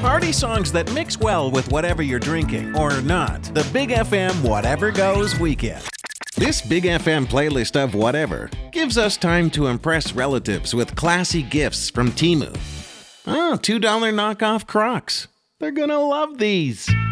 Party songs that mix well with whatever you're drinking or not. The Big FM Whatever Goes Weekend. This Big FM playlist of whatever gives us time to impress relatives with classy gifts from Temu. Oh, $2 knockoff Crocs. They're gonna love these.